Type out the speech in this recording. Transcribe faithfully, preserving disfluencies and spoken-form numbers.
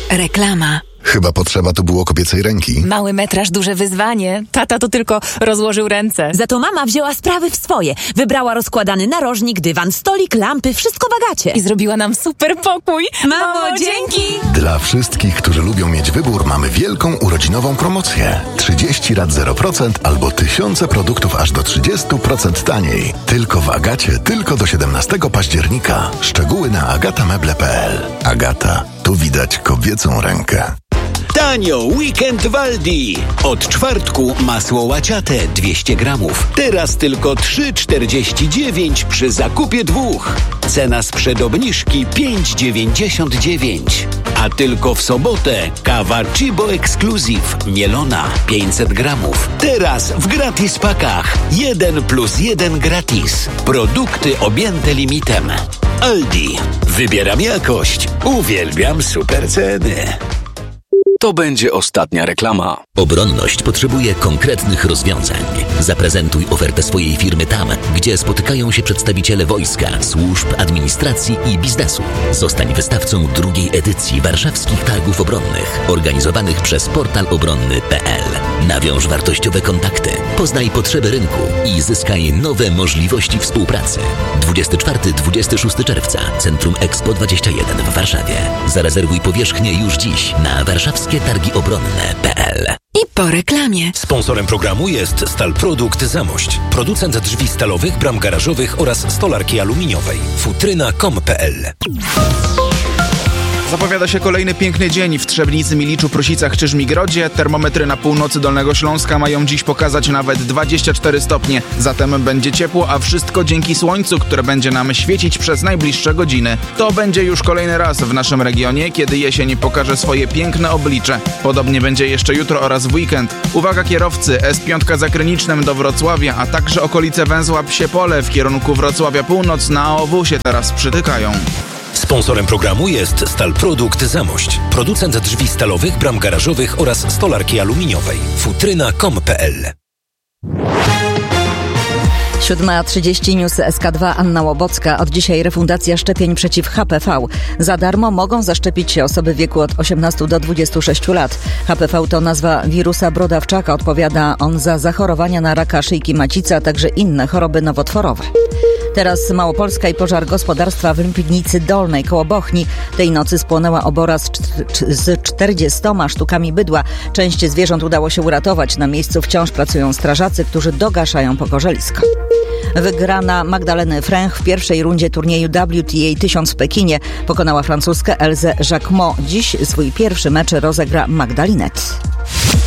Reklama. Chyba potrzeba tu było kobiecej ręki. Mały metraż, duże wyzwanie. Tata to tylko rozłożył ręce. Za to mama wzięła sprawy w swoje. Wybrała rozkładany narożnik, dywan, stolik, lampy, wszystko w Agacie. I zrobiła nam super pokój. Mamo, dzięki! Dla wszystkich, którzy lubią mieć wybór, mamy wielką urodzinową promocję. trzydzieści rat zero procent albo tysiące produktów aż do trzydzieści procent taniej. Tylko w Agacie, tylko do siedemnastego października. Szczegóły na agatameble kropka p l. Agata, tu widać kobiecą rękę. Tanio weekend w Aldi. Od czwartku masło łaciate dwieście gramów. Teraz tylko trzy czterdzieści dziewięć przy zakupie dwóch. Cena sprzed obniżki pięć dziewięćdziesiąt dziewięć. A tylko w sobotę kawa Chibo Exclusive mielona pięćset gramów. Teraz w gratis pakach. jeden plus jeden gratis. Produkty objęte limitem. Aldi. Wybieram jakość. Uwielbiam super ceny. To będzie ostatnia reklama. Obronność potrzebuje konkretnych rozwiązań. Zaprezentuj ofertę swojej firmy tam, gdzie spotykają się przedstawiciele wojska, służb, administracji i biznesu. Zostań wystawcą drugiej edycji warszawskich targów obronnych, organizowanych przez portal obronny kropka p l. Nawiąż wartościowe kontakty, poznaj potrzeby rynku i zyskaj nowe możliwości współpracy. dwudziestego czwartego do dwudziestego szóstego czerwca, Centrum Expo dwadzieścia jeden w Warszawie. Zarezerwuj powierzchnię już dziś na warszawskie targi obronne kropka p l. I po reklamie. Sponsorem programu jest Stal Produkt Zamość. Producent drzwi stalowych, bram garażowych oraz stolarki aluminiowej. futryna kropka com kropka p l. Zapowiada się kolejny piękny dzień w Trzebnicy, Miliczu, Prusicach czy Żmigrodzie. Termometry na północy Dolnego Śląska mają dziś pokazać nawet dwadzieścia cztery stopnie. Zatem będzie ciepło, a wszystko dzięki słońcu, które będzie nam świecić przez najbliższe godziny. To będzie już kolejny raz w naszym regionie, kiedy jesień pokaże swoje piękne oblicze. Podobnie będzie jeszcze jutro oraz w weekend. Uwaga kierowcy, S pięć za Krynicznem do Wrocławia, a także okolice węzła Psie Pole w kierunku Wrocławia Północ na A O W się teraz przytykają. Sponsorem programu jest Stal Produkt Zamość. Producent drzwi stalowych, bram garażowych oraz stolarki aluminiowej. futryna kropka com kropka p l. siódma trzydzieści News S K dwa, Anna Łobocka. Od dzisiaj refundacja szczepień przeciw H P V. Za darmo mogą zaszczepić się osoby w wieku od osiemnastu do dwudziestu sześciu lat. H P V to nazwa wirusa brodawczaka. Odpowiada on za zachorowania na raka szyjki macicy, a także inne choroby nowotworowe. Teraz Małopolska i pożar gospodarstwa w Lipnicy Dolnej koło Bochni. Tej nocy spłonęła obora z, cz- z czterdziestoma sztukami bydła. Część zwierząt udało się uratować. Na miejscu wciąż pracują strażacy, którzy dogaszają pokorzelisko. Wygrana Magdaleny Fręch w pierwszej rundzie turnieju W T A tysiąc w Pekinie pokonała francuskę Elzę Jacquemot. Dziś swój pierwszy mecz rozegra Magda Linette.